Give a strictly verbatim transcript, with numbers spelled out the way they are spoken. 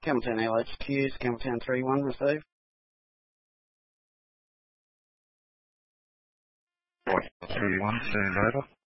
Campbelltown L H Q, Campbelltown three one, receive. three one, stand over.